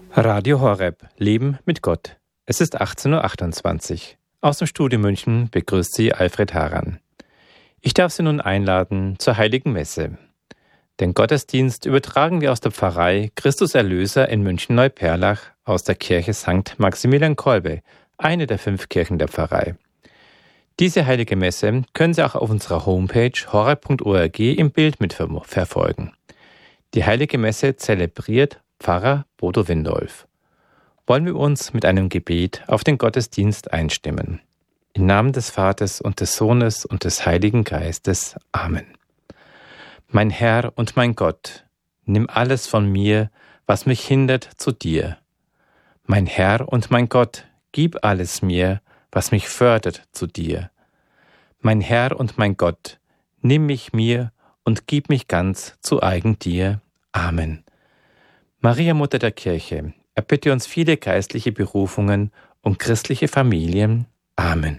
Radio Horeb, Leben mit Gott. Es ist 18.28 Uhr. Aus dem Studio München begrüßt Sie Alfred Haran. Ich darf Sie nun einladen zur Heiligen Messe. Den Gottesdienst übertragen wir aus der Pfarrei Christus Erlöser in München-Neuperlach aus der Kirche St. Maximilian Kolbe, eine der 5 Kirchen der Pfarrei. Diese Heilige Messe können Sie auch auf unserer Homepage horeb.org im Bild mitverfolgen. Die Heilige Messe zelebriert Pfarrer Bodo Windolf. Wollen wir uns mit einem Gebet auf den Gottesdienst einstimmen. Im Namen des Vaters und des Sohnes und des Heiligen Geistes. Amen. Mein Herr und mein Gott, nimm alles von mir, was mich hindert, zu dir. Mein Herr und mein Gott, gib alles mir, was mich fördert, zu dir. Mein Herr und mein Gott, nimm mich mir und gib mich ganz zu eigen dir. Amen. Maria, Mutter der Kirche, erbitte uns viele geistliche Berufungen und christliche Familien. Amen.